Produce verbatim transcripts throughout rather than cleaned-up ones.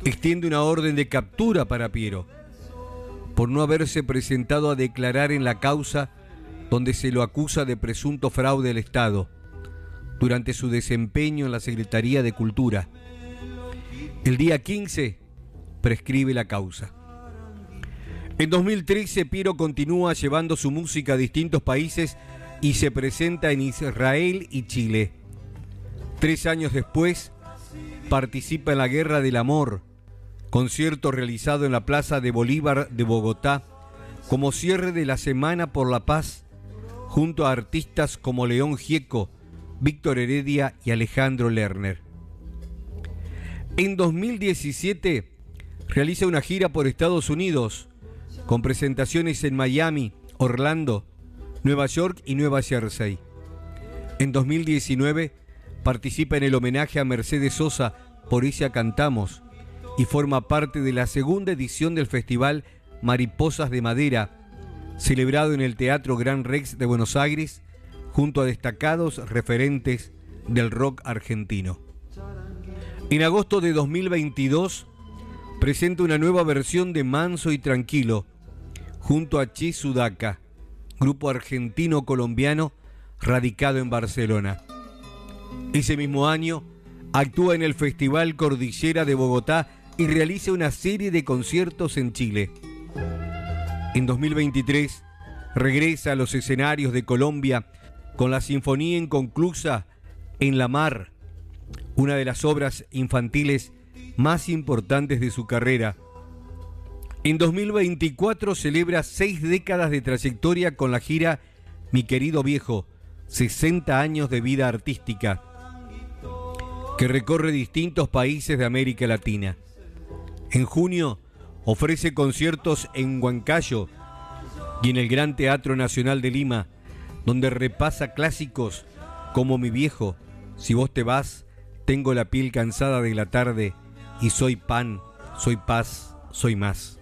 extiende una orden de captura para Piero por no haberse presentado a declarar en la causa donde se lo acusa de presunto fraude al Estado durante su desempeño en la Secretaría de Cultura. El día quince prescribe la causa. En dos mil trece, Piero continúa llevando su música a distintos países y se presenta en Israel y Chile. Tres años después, participa en la Guerra del Amor, concierto realizado en la Plaza de Bolívar de Bogotá, como cierre de la Semana por la Paz, junto a artistas como León Gieco, Víctor Heredia y Alejandro Lerner. En dos mil diecisiete realiza una gira por Estados Unidos, con presentaciones en Miami, Orlando, Nueva York y Nueva Jersey. En dos mil diecinueve participa en el homenaje a Mercedes Sosa, Por ella cantamos, y forma parte de la segunda edición del festival Mariposas de Madera, celebrado en el Teatro Gran Rex de Buenos Aires, junto a destacados referentes del rock argentino. En agosto de dos mil veintidós presenta una nueva versión de Manso y Tranquilo, junto a Che Sudaca, grupo argentino-colombiano radicado en Barcelona. Ese mismo año actúa en el Festival Cordillera de Bogotá y realiza una serie de conciertos en Chile. En dos mil veintitrés regresa a los escenarios de Colombia con la Sinfonía Inconclusa En la Mar, una de las obras infantiles más importantes de su carrera. En dos mil veinticuatro celebra seis décadas de trayectoria con la gira Mi Querido Viejo, sesenta años de vida artística, que recorre distintos países de América Latina. En junio ofrece conciertos en Huancayo y en el Gran Teatro Nacional de Lima, donde repasa clásicos como Mi Viejo, Si vos te vas, Tengo la piel cansada de la tarde y Soy pan, soy paz, soy más.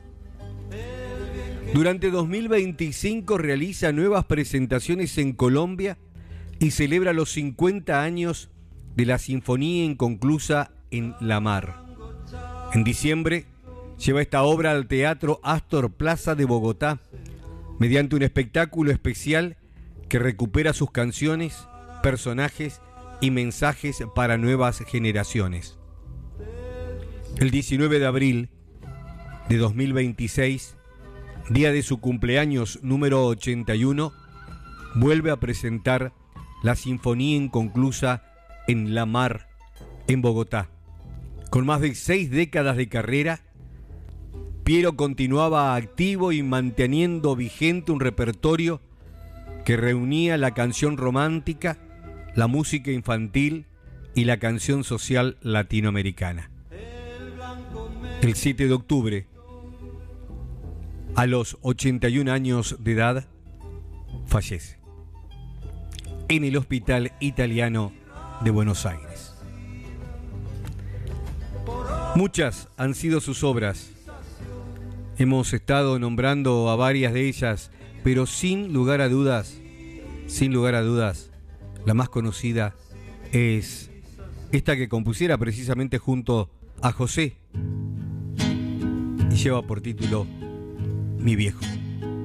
Durante dos mil veinticinco realiza nuevas presentaciones en Colombia y celebra los cincuenta años de la Sinfonía Inconclusa En la Mar. En diciembre lleva esta obra al Teatro Astor Plaza de Bogotá mediante un espectáculo especial que recupera sus canciones, personajes y mensajes para nuevas generaciones. El diecinueve de abril de dos mil veintiséis, día de su cumpleaños número ochenta y uno, vuelve a presentar la Sinfonía Inconclusa En la Mar, en Bogotá. Con más de seis décadas de carrera, Piero continuaba activo y manteniendo vigente un repertorio que reunía la canción romántica, la música infantil y la canción social latinoamericana. El siete de octubre, a los ochenta y un años de edad, fallece en el Hospital Italiano de Buenos Aires. Muchas han sido sus obras. Hemos estado nombrando a varias de ellas, pero sin lugar a dudas, sin lugar a dudas, la más conocida es esta que compusiera precisamente junto a José y lleva por título Mi Viejo.